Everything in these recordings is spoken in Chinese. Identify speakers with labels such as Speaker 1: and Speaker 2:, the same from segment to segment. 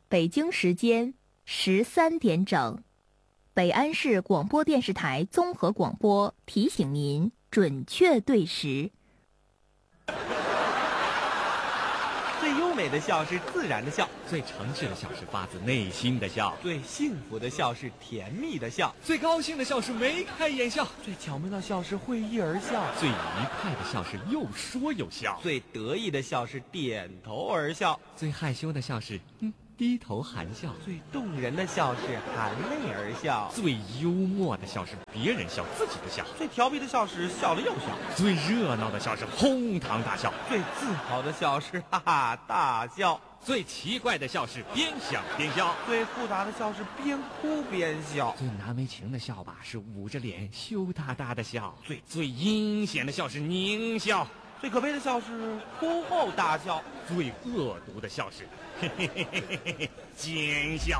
Speaker 1: 北京时间13点整，北安市广播电视台综合广播提醒您准确对时。
Speaker 2: 最优美的笑是自然的笑，
Speaker 3: 最诚实的笑是发自内心的笑，
Speaker 2: 最幸福的笑是甜蜜的笑，
Speaker 3: 最高兴的笑是眉开眼笑，
Speaker 2: 最巧妙的笑是会意而笑，
Speaker 3: 最愉快的笑是又说又笑，
Speaker 2: 最得意的笑是点头而笑，
Speaker 3: 最害羞的笑是低头含笑，
Speaker 2: 最动人的笑是含泪而笑，
Speaker 3: 最幽默的笑是别人笑自己的笑，
Speaker 2: 最调皮的笑是笑了又笑，
Speaker 3: 最热闹的笑是哄堂大笑，
Speaker 2: 最自豪的笑是哈哈大笑，
Speaker 3: 最奇怪的笑是边想边笑，
Speaker 2: 最复杂的笑是边哭边笑，
Speaker 3: 最难为情的笑吧是捂着脸羞答答的笑，最阴险的笑是狞笑，
Speaker 2: 最可悲的笑是哭后大笑，
Speaker 3: 最恶毒的笑是嘿嘿嘿嘿嘿嘿奸笑。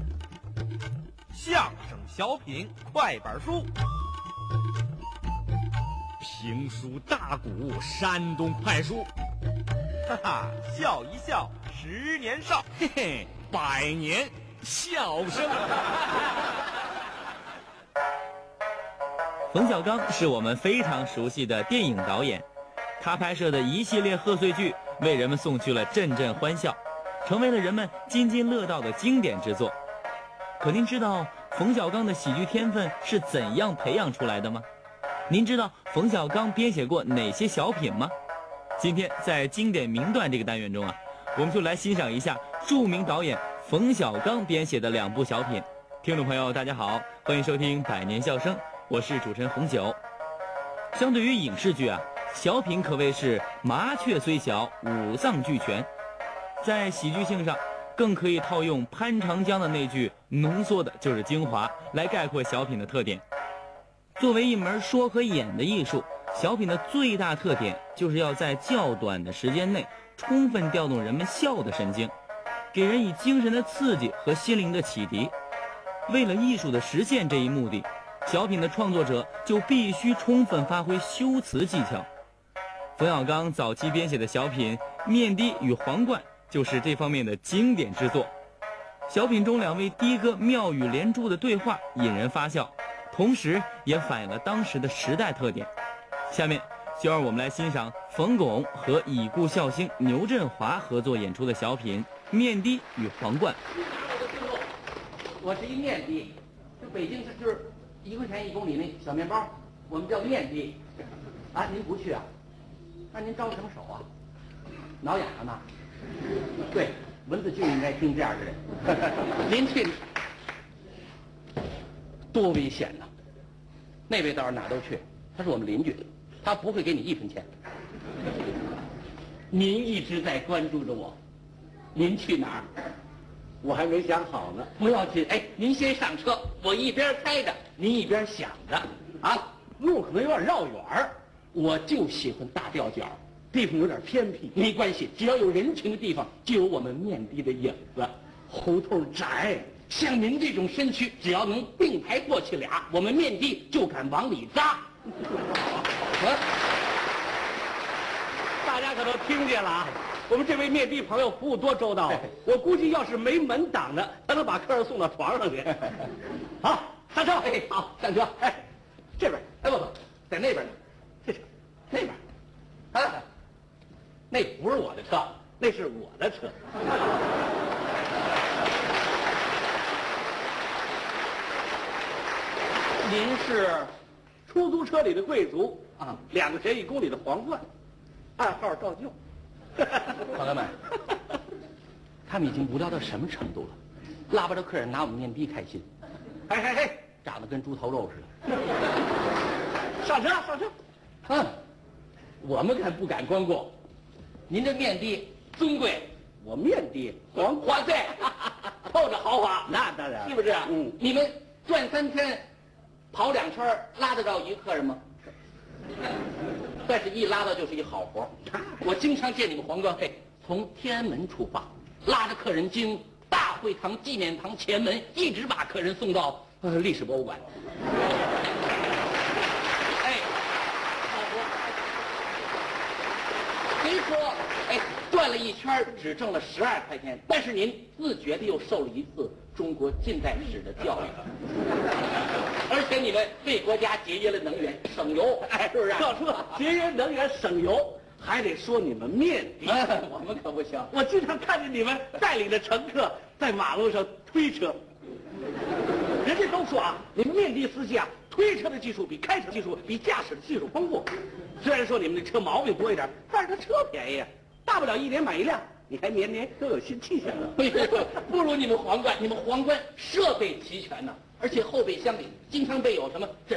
Speaker 2: 相声小品快板书，
Speaker 3: 评书大鼓山东快书，
Speaker 2: 哈哈，笑一笑10年少，
Speaker 3: 嘿嘿，100年笑声。
Speaker 4: 冯小刚是我们非常熟悉的电影导演，他拍摄的一系列贺岁剧为人们送去了阵阵欢笑，成为了人们津津乐道的经典之作。可您知道冯小刚的喜剧天分是怎样培养出来的吗？您知道冯小刚编写过哪些小品吗？今天在经典名段这个单元中我们就来欣赏一下著名导演冯小刚编写的2部小品。听众朋友大家好，欢迎收听百年笑声，我是主持人洪九。相对于影视剧小品可谓是麻雀虽小，五脏俱全。在喜剧性上，更可以套用潘长江的那句浓缩的就是精华来概括小品的特点。作为一门说和演的艺术，小品的最大特点就是要在较短的时间内充分调动人们笑的神经，给人以精神的刺激和心灵的启迪。为了艺术的实现这一目的，小品的创作者就必须充分发挥修辞技巧。冯小刚早期编写的小品《面的与皇冠》就是这方面的经典之作。小品中2位的哥妙语连珠的对话引人发笑，同时也反映了当时的时代特点。下面就让我们来欣赏冯巩和已故笑星牛振华合作演出的小品《面的与皇冠》。
Speaker 5: 我是一面的，就北京市就是1块钱1公里那小面包，我们叫面的。您不去那您招什么手挠痒痒呢？对，文字就应该听这样的人。您去多危险呐！那位倒是哪都去，他是我们邻居，他不会给你1分钱。您一直在关注着我，您去哪儿？
Speaker 6: 我还没想好呢。
Speaker 5: 不要紧，您先上车，我一边开着，您一边想着
Speaker 6: 路可能有点绕远儿，
Speaker 5: 我就喜欢大吊脚，
Speaker 6: 地方有点偏僻。
Speaker 5: 没关系，只要有人情的地方，就有我们面的的影子。
Speaker 6: 胡同窄，
Speaker 5: 像您这种身躯，只要能并排过去俩，我们面的就敢往里扎。
Speaker 6: 大家可都听见了我们这位面的朋友服务多周到，我估计要是没门挡着，他能把客人送到床上去。好，上车。
Speaker 5: 好，上车。
Speaker 6: 这边，
Speaker 5: 不，在那边呢。
Speaker 6: 这是
Speaker 5: 那边，那不是我的车，
Speaker 6: 那是我的车。
Speaker 5: 您是
Speaker 6: 出租车里的贵族2块钱1公里的皇冠，暗号照旧。
Speaker 5: 朋友们，他们已经无聊到什么程度了？拉巴着客人拿我们面的开心，长得跟猪头肉似的。
Speaker 6: 上车，上车。
Speaker 5: 我们可不敢光顾。您这面的尊贵，
Speaker 6: 我面的皇冠，
Speaker 5: 对，透着豪华，
Speaker 6: 那当然，
Speaker 5: 是不是？你们转3圈，跑2圈，拉得着一个客人吗？但是一拉到就是一好活。我经常见你们皇冠会从天安门出发，拉着客人经大会堂、纪念堂前门，一直把客人送到历史博物馆。好活。谁说转了一圈只挣了12块钱，但是您自觉的又受了一次中国近代史的教育，而且你们为国家节约了能源，省油，哎，是不是？
Speaker 6: 要说节约能源省油，还得说你们面的。
Speaker 5: 我们可不行。
Speaker 6: 我经常看见你们带领着乘客在马路上推车，人家都说啊，你们面的司机啊，推车的技术比开车技术比驾驶的技术丰富。虽然说你们的车毛病多一点，但是它车便宜，大不了1年买1辆，你还年年都有新气象呢。
Speaker 5: 不如你们皇冠，你们皇冠设备齐全呢，而且后备箱里经常备有什么